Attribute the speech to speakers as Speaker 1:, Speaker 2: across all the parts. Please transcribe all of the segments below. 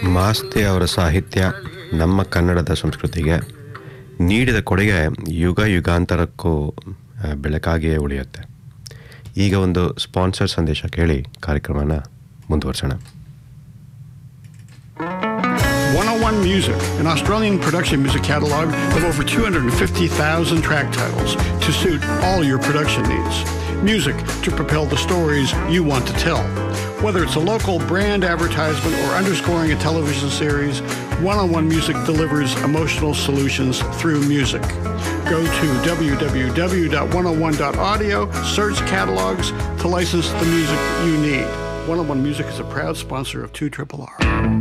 Speaker 1: ಮಾಸ್ತಿ ಅವರ ಸಾಹಿತ್ಯ ನಮ್ಮ ಕನ್ನಡದ ಸಂಸ್ಕೃತಿಗೆ ನೀಡಿದ ಕೊಡುಗೆ ಯುಗ ಯುಗಾಂತರಕ್ಕೂ ಬೆಳಕಾಗಿಯೇ ಉಳಿಯುತ್ತೆ. ಈಗ ಒಂದು ಸ್ಪಾನ್ಸರ್ ಸಂದೇಶ ಕೇಳಿ ಕಾರ್ಯಕ್ರಮನ ಮುಂದುವರಿಸೋಣ.
Speaker 2: 101 Music, an Australian production music catalog of over 250,000 track titles to suit all your production needs. Music to propel the stories you want to tell. Whether it's a local brand advertisement or underscoring a television series, 101 Music delivers emotional solutions through music. Go to www.101.audio, search catalogs to license the music you need. 101 Music is a proud sponsor of 2RRR.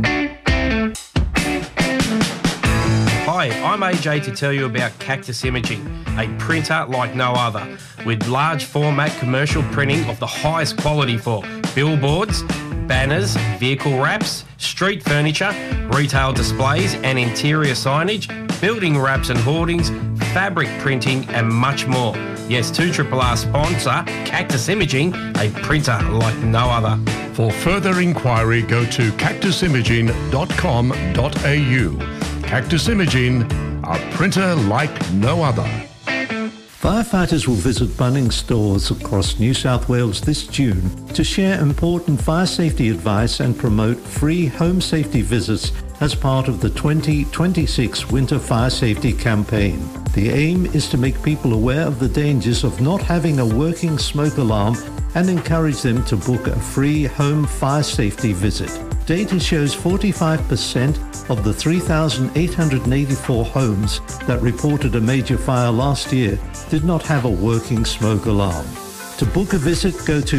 Speaker 3: Hi, I'm AJ to tell you about Cactus Imaging, a printer like no other, with large format commercial printing of the highest quality for billboards, banners, vehicle wraps, street furniture, retail displays and interior signage, building wraps and hoardings, fabric printing and much more. Yes, 2RRR sponsor Cactus Imaging, a printer like no other.
Speaker 4: For further inquiry, go to cactusimaging.com.au. Cactus Imaging, a printer like no other.
Speaker 5: Firefighters will visit Bunnings stores across New South Wales this June to share important fire safety advice and promote free home safety visits as part of the 2026 Winter Fire Safety Campaign. The aim is to make people aware of the dangers of not having a working smoke alarm and encourage them to book a free home fire safety visit. Data shows 45% of the 3,884 homes that reported a major fire last year did not have a working smoke alarm. To book a visit, go to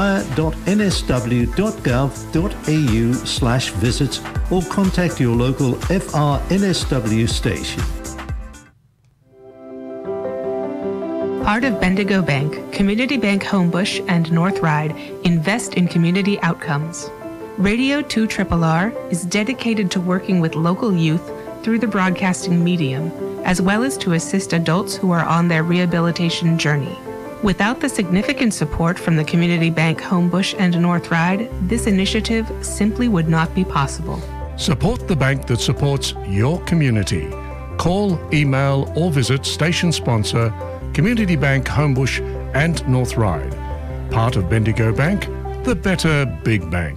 Speaker 5: fire.nsw.gov.au/visits or contact your local FRNSW station.
Speaker 6: Part of Bendigo Bank, Community Bank Homebush and North Ryde invest in community outcomes. Radio 2RRR is dedicated to working with local youth through the broadcasting medium, as well as to assist adults who are on their rehabilitation journey. Without the significant support from the Community Bank Homebush and North Ryde, this initiative simply would not be possible.
Speaker 4: Support the bank that supports your community. Call, email or visit station sponsor Community Bank Homebush and North Ryde. Part of Bendigo Bank, the better big bank.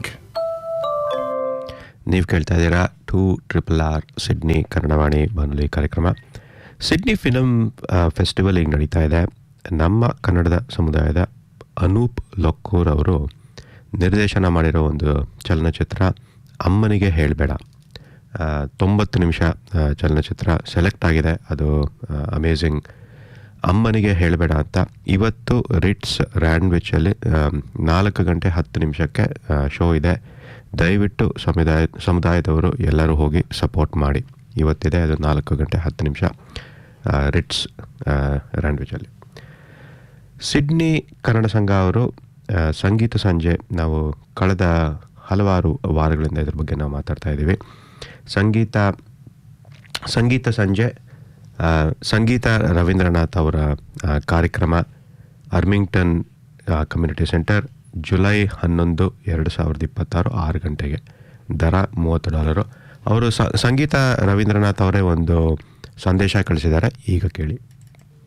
Speaker 1: ನೀವು ಕೇಳ್ತಾ ಇದ್ದೀರಾ 2RRR Sydney Kannadavani ಬಾನುಲಿ ಕಾರ್ಯಕ್ರಮ. Sydney film festival ಈಗ ನಡೀತಾ ಇದೆ. ನಮ್ಮ ಕನ್ನಡದ ಸಮುದಾಯದ ಅನೂಪ್ ಲಕ್ಕೂರ್ ಅವರು ನಿರ್ದೇಶನ ಮಾಡಿರೋ ಒಂದು ಚಲನಚಿತ್ರ ಅಮ್ಮನಿಗೆ ಹೇಳಬೇಡ, 90 ನಿಮಿಷ ಚಲನಚಿತ್ರ ಸೆಲೆಕ್ಟ್ ಆಗಿದೆ. ಅದು ಅಮೇಝಿಂಗ್. ಅಮ್ಮನಿಗೆ ಹೇಳಬೇಡ ಅಂತ ಇವತ್ತು ರಿಟ್ಸ್ ರ್ಯಾಂಡ್ವಿಚಲ್ಲಿ 4 ಗಂಟೆ 10 ನಿಮಿಷಕ್ಕೆ ಶೋ ಇದೆ. ದಯವಿಟ್ಟು ಸಮುದಾಯದವರು ಎಲ್ಲರೂ ಹೋಗಿ ಸಪೋರ್ಟ್ ಮಾಡಿ. ಇವತ್ತಿದೆ ಅದು 4 ಗಂಟೆ 10 ನಿಮಿಷ ರಿಟ್ಸ್ ರ್ಯಾಂಡ್ವಿಚಲ್ಲಿ. ಸಿಡ್ನಿ ಕನ್ನಡ ಸಂಘ ಅವರು ಸಂಗೀತ ಸಂಜೆ, ನಾವು ಕಳೆದ ಹಲವಾರು ವಾರಗಳಿಂದ ಇದ್ರ ಬಗ್ಗೆ ನಾವು ಮಾತಾಡ್ತಾ ಇದ್ದೀವಿ. ಸಂಗೀತ ಸಂಜೆ ಸಂಗೀತ ರವೀಂದ್ರನಾಥ್ ಅವರ ಕಾರ್ಯಕ್ರಮ ಅರ್ಮಿಂಗ್ಟನ್ ಕಮ್ಯುನಿಟಿ ಸೆಂಟರ್ ಜುಲೈ 11, 2026 6 ಗಂಟೆಗೆ. ದರ $30. ಅವರು ಸಂಗೀತ ರವೀಂದ್ರನಾಥ್ ಅವರೇ ಒಂದು ಸಂದೇಶ ಕಳಿಸಿದ್ದಾರೆ, ಈಗ ಕೇಳಿ.